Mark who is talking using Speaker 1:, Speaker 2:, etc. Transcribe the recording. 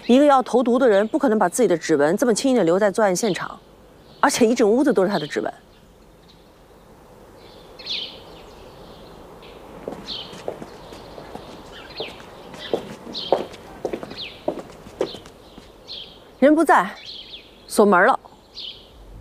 Speaker 1: 一个要投毒的人，不可能把自己的指纹这么轻易的留在作案现场，而且一整屋子都是他的指纹。人不在，锁门了。